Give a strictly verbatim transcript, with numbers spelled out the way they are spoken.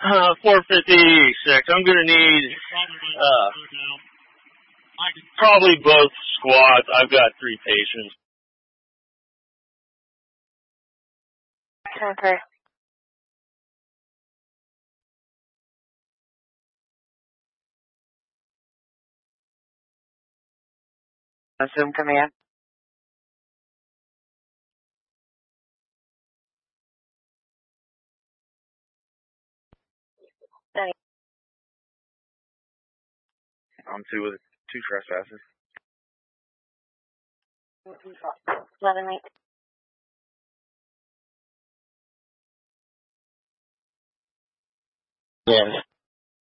Uh, four fifty-six. I'm gonna need, uh, probably both squads. I've got three patients. Okay. Assume command. Thanks. On two with two trespassers. Eleven eight. Yes.